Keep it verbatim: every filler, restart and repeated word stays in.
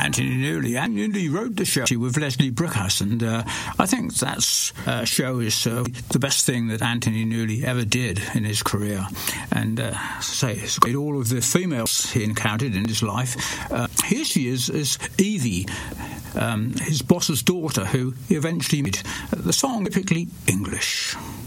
Anthony Newley. Anthony Newley wrote the show with Leslie Bricusse, and uh, I think that uh, show is uh, the best thing that Anthony Newley ever did in his career. And uh, say, it's great, all of the females he encountered in his life. Uh, here she is as Evie, um, his boss's daughter, who he eventually met. The song typically English.